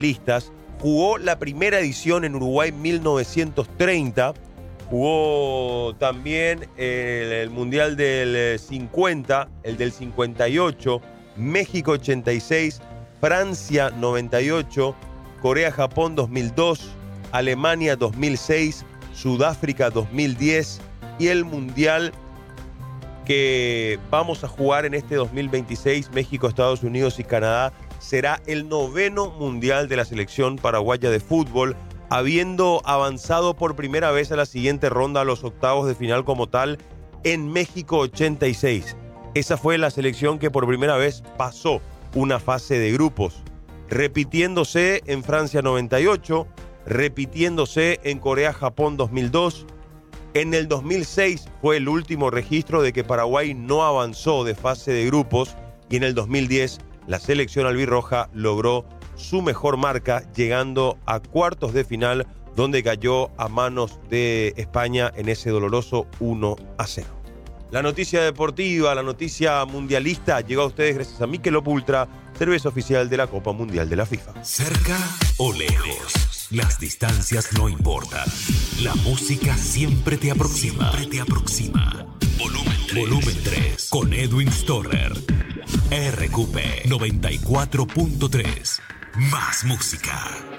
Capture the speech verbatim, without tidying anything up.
listas. Jugó la primera edición en Uruguay mil novecientos treinta. Jugó también el, el Mundial del cincuenta, el del cincuenta y ocho, México ochenta y seis, Francia noventa y ocho, Corea-Japón dos mil dos, Alemania dos mil seis, Sudáfrica dos mil diez y el Mundial que vamos a jugar en este dos mil veintiséis, México, Estados Unidos y Canadá, será el noveno Mundial de la selección paraguaya de fútbol, habiendo avanzado por primera vez a la siguiente ronda, a los octavos de final como tal, en México ochenta y seis. Esa fue la selección que por primera vez pasó una fase de grupos, repitiéndose en Francia noventa y ocho, repitiéndose en Corea-Japón dos mil dos. En el dos mil seis fue el último registro de que Paraguay no avanzó de fase de grupos y en el dos mil diez la selección albirroja logró su mejor marca, llegando a cuartos de final, donde cayó a manos de España en ese doloroso uno a cero. La noticia deportiva, la noticia mundialista, llegó a ustedes gracias a Michelob Ultra, cerveza oficial de la Copa Mundial de la FIFA. Cerca o lejos, las distancias no importan. La música siempre te aproxima. Siempre te aproxima. Volumen tres. Volumen tres. Con Edwin Storer. R Q P noventa y cuatro punto tres. Más música.